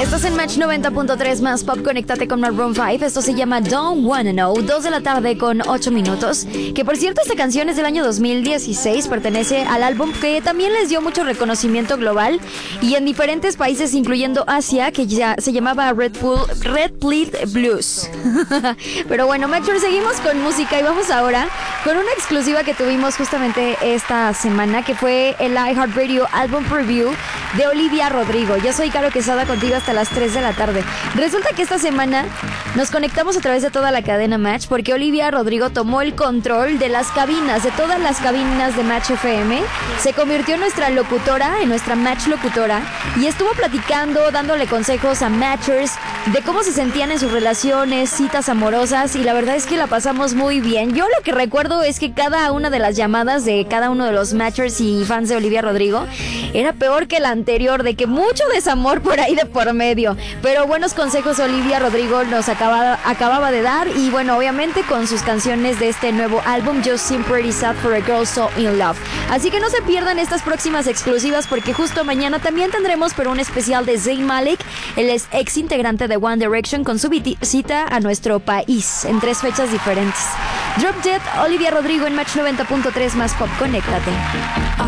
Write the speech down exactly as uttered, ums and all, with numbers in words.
Estás en Match noventa punto tres más Pop, conéctate con Maroon cinco. Esto se llama Don't Wanna Know. Dos de la tarde con ocho minutos. Que por cierto, esta canción es del año dos mil dieciséis. Pertenece al álbum que también les dio mucho reconocimiento global y en diferentes países, incluyendo Asia, que ya se llamaba Red Bull Red Pill Blues. Pero bueno, Matcher, seguimos con música y vamos ahora con una exclusiva que tuvimos justamente esta semana, que fue el iHeartRadio Album Preview de Olivia Rodrigo. Yo soy Caro Quesada, contigo hasta las tres de la tarde. Resulta que esta semana nos conectamos a través de toda la cadena Match porque Olivia Rodrigo tomó el control de las cabinas, de todas las cabinas de Match F M. Se convirtió en nuestra locutora, en nuestra Match locutora, y estuvo platicando, dándole consejos a Matchers de cómo se sentían en sus relaciones, citas amorosas, y la verdad es que la pasamos muy bien. Yo lo que recuerdo es que cada una de las llamadas de cada uno de los Matchers y fans de Olivia Rodrigo era peor que la anterior, de que mucho desamor por ahí de por medio. Pero buenos consejos Olivia Rodrigo nos acababa, acababa de dar, y bueno, obviamente con sus canciones de este nuevo álbum, Just Seem Pretty Sad for a Girl So In Love. Así que no se pierdan estas próximas exclusivas porque justo mañana también tendremos pero un especial de Zayn Malik, el ex integrante de One Direction, con su visita a nuestro país en tres fechas diferentes. Drop Dead, Olivia Rodrigo en Match noventa punto tres más Pop, conéctate.